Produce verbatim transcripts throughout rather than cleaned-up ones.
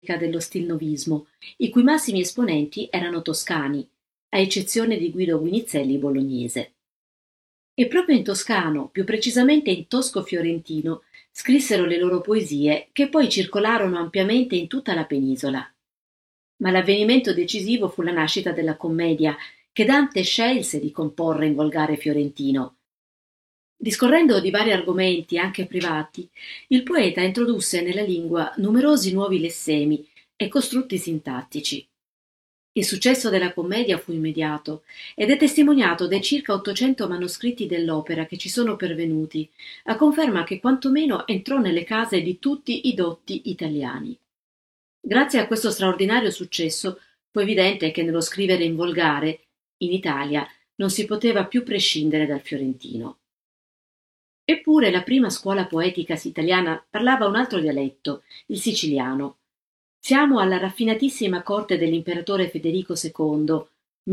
dello stilnovismo, i cui massimi esponenti erano toscani, a eccezione di Guido Guinizelli bolognese. E proprio in toscano, più precisamente in tosco-fiorentino, scrissero le loro poesie che poi circolarono ampiamente in tutta la penisola. Ma l'avvenimento decisivo fu la nascita della commedia, che Dante scelse di comporre in volgare fiorentino. Discorrendo di vari argomenti, anche privati, il poeta introdusse nella lingua numerosi nuovi lessemi e costrutti sintattici. Il successo della commedia fu immediato ed è testimoniato dai circa ottocento manoscritti dell'opera che ci sono pervenuti, a conferma che quantomeno entrò nelle case di tutti i dotti italiani. Grazie a questo straordinario successo fu evidente che nello scrivere in volgare, in Italia, non si poteva più prescindere dal fiorentino. Eppure la prima scuola poetica italiana parlava un altro dialetto, il siciliano. Siamo alla raffinatissima corte dell'imperatore Federico secondo,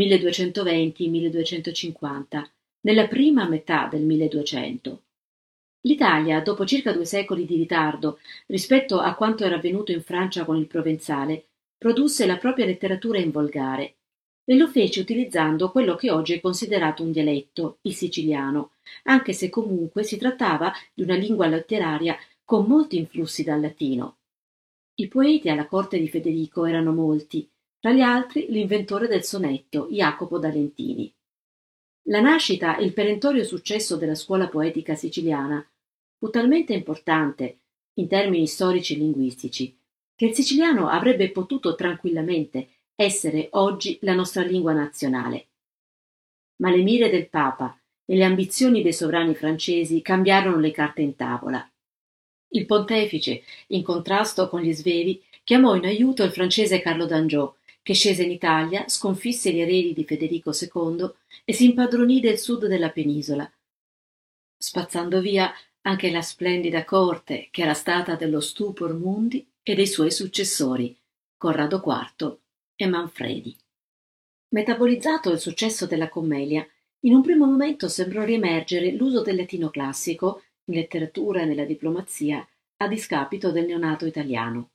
milleduecentoventi-milleduecentocinquanta, nella prima metà del milleduecento. L'Italia, dopo circa due secoli di ritardo rispetto a quanto era avvenuto in Francia con il provenzale, produsse la propria letteratura in volgare e lo fece utilizzando quello che oggi è considerato un dialetto, il siciliano, anche se comunque si trattava di una lingua letteraria con molti influssi dal latino. I poeti alla corte di Federico erano molti, tra gli altri l'inventore del sonetto, Jacopo da Lentini. La nascita e il perentorio successo della scuola poetica siciliana fu talmente importante, in termini storici e linguistici, che il siciliano avrebbe potuto tranquillamente essere oggi la nostra lingua nazionale. Ma le mire del Papa e le ambizioni dei sovrani francesi cambiarono le carte in tavola. Il pontefice, in contrasto con gli svevi, chiamò in aiuto il francese Carlo d'Anjou, che scese in Italia, sconfisse gli eredi di Federico secondo e si impadronì del sud della penisola, spazzando via anche la splendida corte che era stata dello stupor mundi e dei suoi successori, Corrado quarto e Manfredi. Metabolizzato il successo della commedia, in un primo momento sembrò riemergere l'uso del latino classico in letteratura e nella diplomazia a discapito del neonato italiano.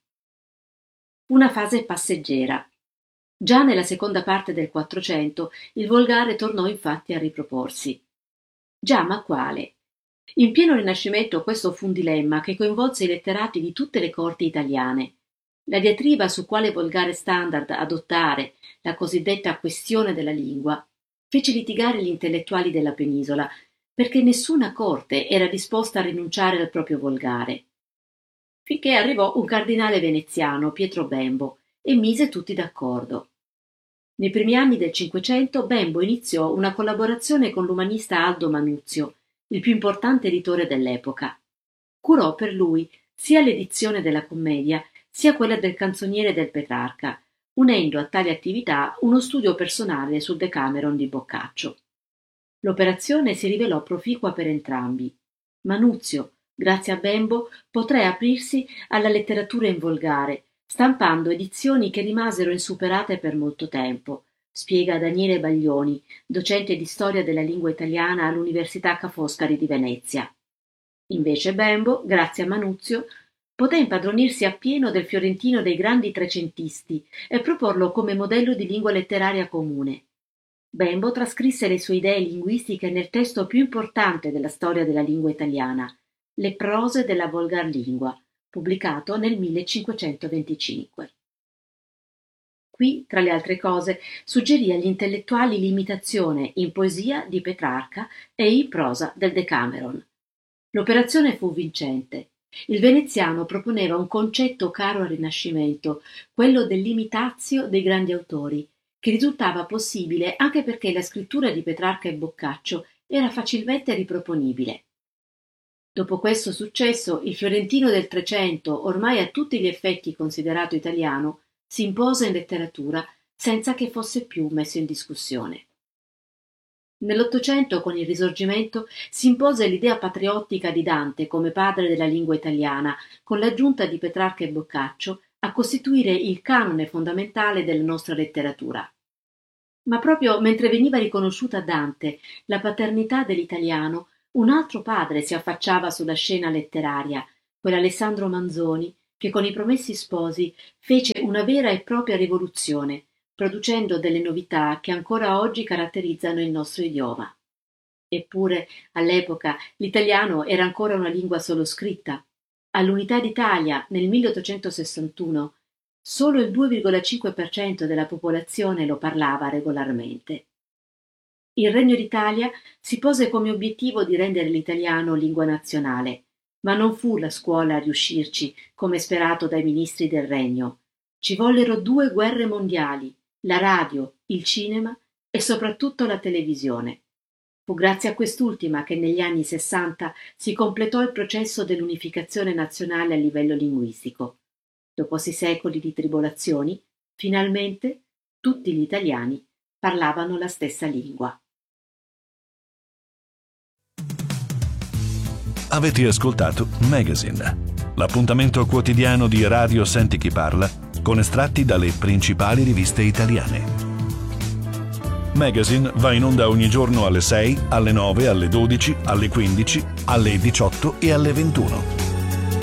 Fu una fase passeggera. Già nella seconda parte del Quattrocento il volgare tornò infatti a riproporsi. Già, ma quale? In pieno Rinascimento questo fu un dilemma che coinvolse i letterati di tutte le corti italiane. La diatriba su quale volgare standard adottare, la cosiddetta questione della lingua, fece litigare gli intellettuali della penisola, perché nessuna corte era disposta a rinunciare al proprio volgare. Finché arrivò un cardinale veneziano, Pietro Bembo, e mise tutti d'accordo. Nei primi anni del Cinquecento Bembo iniziò una collaborazione con l'umanista Aldo Manuzio, il più importante editore dell'epoca. Curò per lui sia l'edizione della commedia sia quella del canzoniere del Petrarca, unendo a tale attività uno studio personale sul Decameron di Boccaccio. L'operazione si rivelò proficua per entrambi. Manuzio, grazie a Bembo, poté aprirsi alla letteratura in volgare, stampando edizioni che rimasero insuperate per molto tempo, spiega Daniele Baglioni, docente di storia della lingua italiana all'Università Ca' Foscari di Venezia. Invece Bembo, grazie a Manuzio, poté impadronirsi appieno del fiorentino dei grandi trecentisti e proporlo come modello di lingua letteraria comune. Bembo trascrisse le sue idee linguistiche nel testo più importante della storia della lingua italiana, Le prose della volgar lingua, pubblicato nel millecinquecentoventicinque. Qui, tra le altre cose, suggerì agli intellettuali l'imitazione in poesia di Petrarca e in prosa del Decameron. L'operazione fu vincente. Il veneziano proponeva un concetto caro al Rinascimento, quello dell'imitatio dei grandi autori, che risultava possibile anche perché la scrittura di Petrarca e Boccaccio era facilmente riproponibile. Dopo questo successo, il fiorentino del Trecento, ormai a tutti gli effetti considerato italiano, si impose in letteratura senza che fosse più messo in discussione. Nell'Ottocento, con il Risorgimento, si impose l'idea patriottica di Dante come padre della lingua italiana, con l'aggiunta di Petrarca e Boccaccio a costituire il canone fondamentale della nostra letteratura. Ma proprio mentre veniva riconosciuta a Dante la paternità dell'italiano, un altro padre si affacciava sulla scena letteraria, quell'Alessandro Manzoni, che con i Promessi Sposi fece una vera e propria rivoluzione, producendo delle novità che ancora oggi caratterizzano il nostro idioma. Eppure, all'epoca, l'italiano era ancora una lingua solo scritta. All'Unità d'Italia, nel milleottocentosessantuno, solo il due virgola cinque per cento della popolazione lo parlava regolarmente. Il Regno d'Italia si pose come obiettivo di rendere l'italiano lingua nazionale, ma non fu la scuola a riuscirci, come sperato dai ministri del Regno. Ci vollero due guerre mondiali, la radio, il cinema e soprattutto la televisione. Fu grazie a quest'ultima che negli anni sessanta si completò il processo dell'unificazione nazionale a livello linguistico. Dopo sei secoli di tribolazioni, finalmente tutti gli italiani parlavano la stessa lingua. Avete ascoltato Magazine, l'appuntamento quotidiano di Radio Senti Chi Parla con estratti dalle principali riviste italiane. Magazine va in onda ogni giorno alle sei, alle nove, alle dodici, alle quindici, alle diciotto e alle ventuno.